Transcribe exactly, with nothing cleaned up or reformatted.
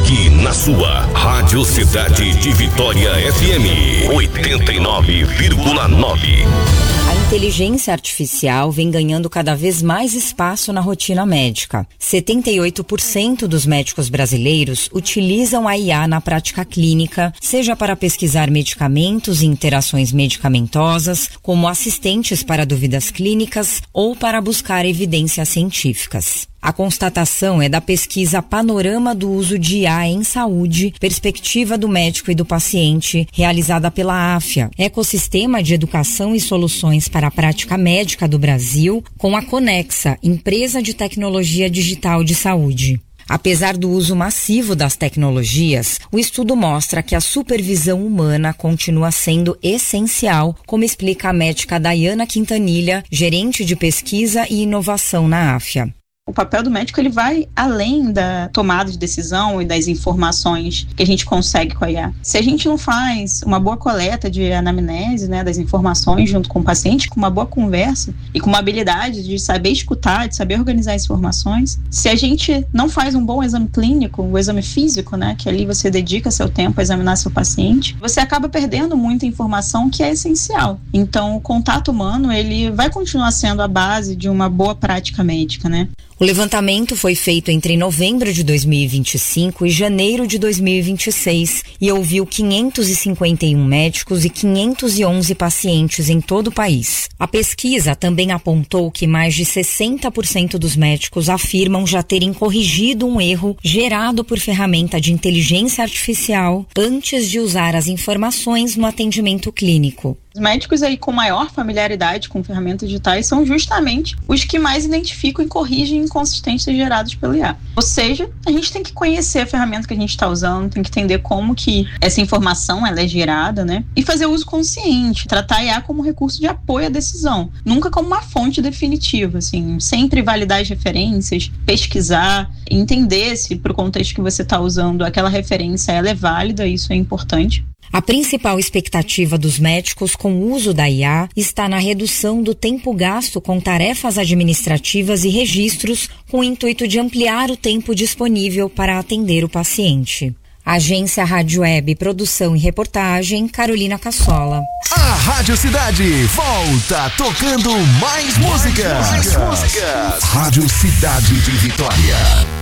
aqui na sua Rádio Cidade de Vitória F M oitenta e nove vírgula nove. A inteligência artificial vem ganhando cada vez mais espaço na rotina médica. setenta e oito por cento dos médicos brasileiros utilizam a I A na prática clínica, seja para pesquisar medicamentos e interações medicamentosas, como assistentes para dúvidas clínicas ou para buscar evidências científicas. A constatação é da pesquisa Panorama do Uso de I A em Saúde, Perspectiva do Médico e do Paciente, realizada pela AFIA, Ecossistema de Educação e Soluções para a Prática Médica do Brasil, com a Conexa, empresa de tecnologia digital de saúde. Apesar do uso massivo das tecnologias, o estudo mostra que a supervisão humana continua sendo essencial, como explica a médica Dayana Quintanilha, gerente de pesquisa e inovação na AFIA. O papel do médico ele vai além da tomada de decisão e das informações que a gente consegue com a I A. Se a gente não faz uma boa coleta de anamnese, né, das informações junto com o paciente, com uma boa conversa e com uma habilidade de saber escutar, de saber organizar as informações, se a gente não faz um bom exame clínico, o exame físico, né, que ali você dedica seu tempo a examinar seu paciente, você acaba perdendo muita informação que é essencial. Então, o contato humano ele vai continuar sendo a base de uma boa prática médica, né? O levantamento foi feito entre novembro de dois mil e vinte e cinco e janeiro de dois mil e vinte e seis e ouviu quinhentos e cinquenta e um médicos e quinhentos e onze pacientes em todo o país. A pesquisa também apontou que mais de sessenta por cento dos médicos afirmam já terem corrigido um erro gerado por ferramenta de inteligência artificial antes de usar as informações no atendimento clínico. Os médicos aí com maior familiaridade com ferramentas digitais são justamente os que mais identificam e corrigem inconsistências geradas pelo I A. Ou seja, a gente tem que conhecer a ferramenta que a gente está usando, tem que entender como que essa informação ela é gerada, né? E fazer uso consciente, tratar a I A como recurso de apoio à decisão, nunca como uma fonte definitiva, assim, sempre validar as referências, pesquisar, entender se para o contexto que você está usando aquela referência ela é válida, isso é importante. A principal expectativa dos médicos com o uso da I A está na redução do tempo gasto com tarefas administrativas e registros, com o intuito de ampliar o tempo disponível para atender o paciente. Agência Rádio Web, produção e reportagem, Carolina Cassola. A Rádio Cidade volta tocando mais músicas. Mais músicas. Rádio Cidade de Vitória.